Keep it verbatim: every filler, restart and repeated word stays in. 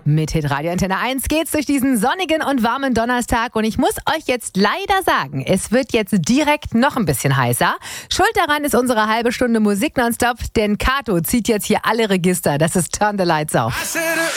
Mit Hitradio Antenne eins geht's durch diesen sonnigen und warmen Donnerstag und ich muss euch jetzt leider sagen, es wird jetzt direkt noch ein bisschen heißer. Schuld daran ist unsere halbe Stunde Musik nonstop, denn Kato zieht jetzt hier alle Register. Das ist Turn the Lights Off.